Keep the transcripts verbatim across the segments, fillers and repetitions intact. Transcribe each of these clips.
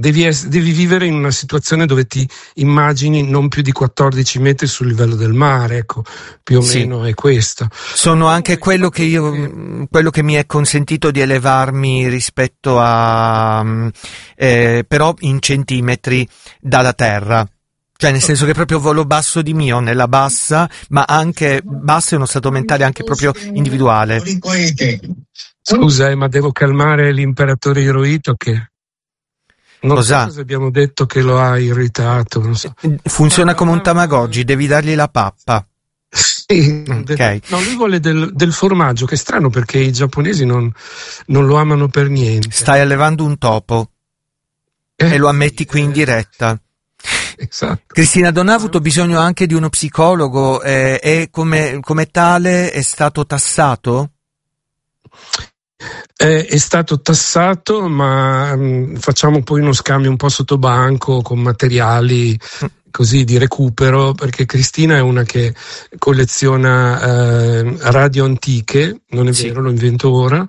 devi, es- devi vivere in una situazione dove ti immagini non più di quattordici metri sul livello del mare, ecco, più o Sì. meno è questo. Sono anche quello che io, quello che mi è consentito di elevarmi rispetto a, eh, però in centimetri dalla terra. Cioè nel senso che proprio volo basso di mio, nella bassa, ma anche basso è uno stato mentale anche proprio individuale. Scusa, eh, ma devo calmare l'imperatore Hirohito che non Cos'ha? so cosa abbiamo detto che lo ha irritato, non so. Funziona come un Tamagotchi, devi dargli la pappa. Sì, Ok. no, lui vuole del, del formaggio, che è strano perché i giapponesi non, non lo amano per niente. Stai allevando un topo Eh, e lo ammetti sì, qui in eh, diretta. Esatto. Cristina, non ha avuto bisogno anche di uno psicologo eh, e come, come tale è stato tassato? Eh, è stato tassato, ma mh, facciamo poi uno scambio un po' sottobanco con materiali così di recupero, perché Cristina è una che colleziona eh, radio antiche, non è Sì. vero, lo invento ora,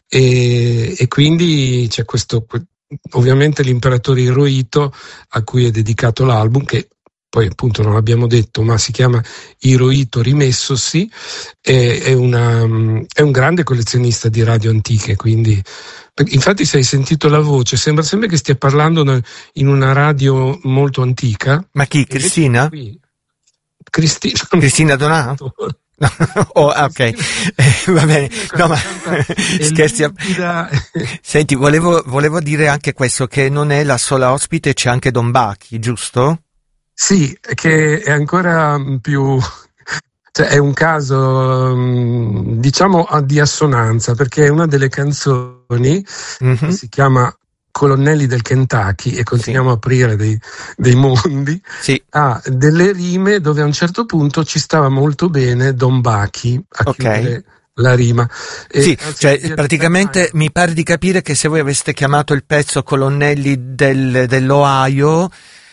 e, e quindi c'è questo, ovviamente l'imperatore Hirohito a cui è dedicato l'album, che poi appunto non l'abbiamo detto, ma si chiama Hirohito Rimessosi, è, è, una, è un grande collezionista di radio antiche, quindi infatti se hai sentito la voce sembra sempre che stia parlando in una radio molto antica. Ma chi? Cristina? Qui, Cristi- Cristina Donato? No, oh, ok, eh, va bene. No, ma scherzi. A... Senti, volevo, volevo dire anche questo, che non è la sola ospite, c'è anche Don Bachi, giusto? Sì, che è ancora più, cioè è un caso diciamo di assonanza, perché è una delle canzoni mm-hmm. che si chiama Colonnelli del Kentucky, e continuiamo sì. a aprire dei, dei mondi, sì. ha delle rime dove a un certo punto ci stava molto bene Don Bachi a okay. chiudere la rima. E, sì, anzi, cioè praticamente mi pare di capire che se voi aveste chiamato il pezzo Colonnelli del, dell'Ohio,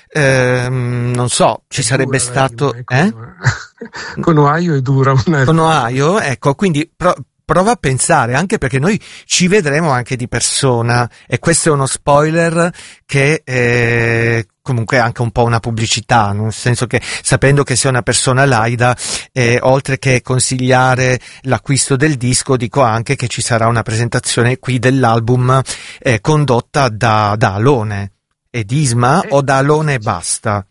ehm, non so, ci sarebbe stato... Rima, eh? Con Ohio è dura una Con Ohio, ecco, quindi... Pro- Prova a pensare, anche perché noi ci vedremo anche di persona, e questo è uno spoiler che eh, comunque è anche un po' una pubblicità, nel senso che sapendo che sei una persona laida, eh, oltre che consigliare l'acquisto del disco, dico anche che ci sarà una presentazione qui dell'album eh, condotta da, da Alone ed Isma, eh. o da Alone e basta?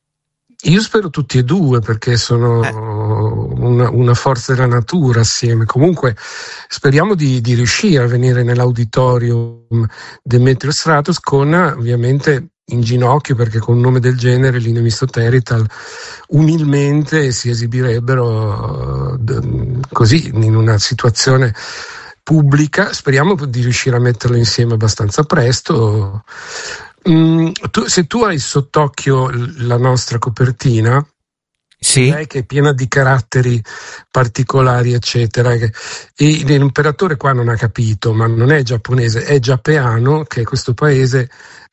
Io spero tutti e due, perché sono eh. una, una forza della natura assieme. Comunque speriamo di, di riuscire a venire nell'auditorium Demetrius Stratos con, ovviamente, in ginocchio, perché con un nome del genere l'Inemisto Terital umilmente si esibirebbero così in una situazione pubblica. Speriamo di riuscire a metterlo insieme abbastanza presto. Mm, tu, se tu hai sott'occhio la nostra copertina, sì, direi che è piena di caratteri particolari, eccetera, e l'imperatore qua non ha capito, ma non è giapponese, è giappeano, che è questo paese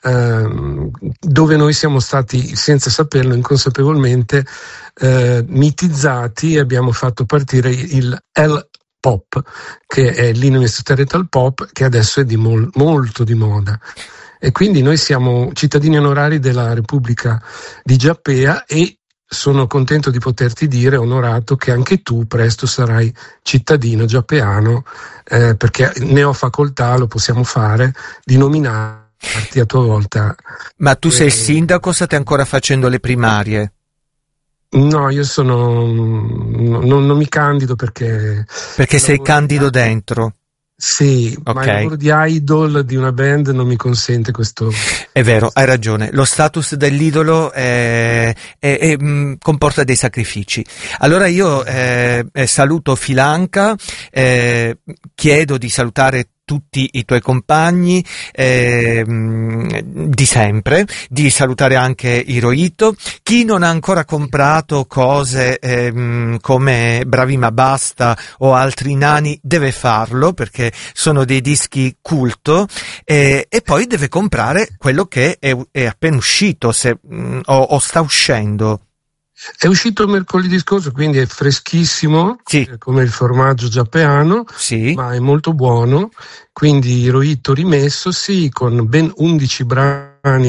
eh, dove noi siamo stati, senza saperlo, inconsapevolmente eh, mitizzati, e abbiamo fatto partire il L-pop, che è l'Universal Pop, che adesso è di mol- molto di moda. E quindi noi siamo cittadini onorari della Repubblica di Giappea, e sono contento di poterti dire, onorato, che anche tu presto sarai cittadino giappeano, eh, perché ne ho facoltà, lo possiamo fare, di nominarti a tua volta. Ma tu sei eh, il sindaco o state ancora facendo le primarie? No, io sono non, non mi candido perché... Perché sei candido dentro? Sì, okay. Ma il lavoro di idol di una band non mi consente questo. È vero, hai ragione. Lo status dell'idolo è, è, è, mh, comporta dei sacrifici. Allora io eh, saluto Filanca, eh, chiedo di salutare tutti i tuoi compagni eh, di sempre, di salutare anche Hirohito. Chi non ha ancora comprato cose eh, come Bravi ma basta o altri nani deve farlo, perché sono dei dischi culto, eh, e poi deve comprare quello che è, è appena uscito se, mh, o, o sta uscendo. È uscito mercoledì scorso, quindi è freschissimo, sì. come il formaggio giappeano, sì. ma è molto buono. Quindi Hirohito Rimessosi, con ben undici brani